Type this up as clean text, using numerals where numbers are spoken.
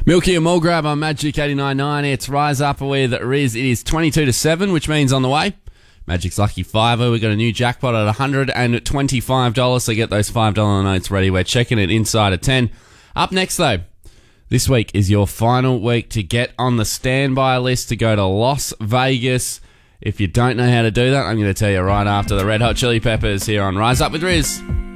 Milky and Mulgrab on Magic 89.9. It's Rise Up with Riz. It is 22-7, which means on the way. Magic's Lucky Fiver. We've got a new jackpot at $125, so get those $5 notes ready. We're checking it inside of 10. Up next, though, this week is your final week to get on the standby list to go to Las Vegas. If you don't know how to do that, I'm going to tell you right after the Red Hot Chili Peppers here on Rise Up with Riz.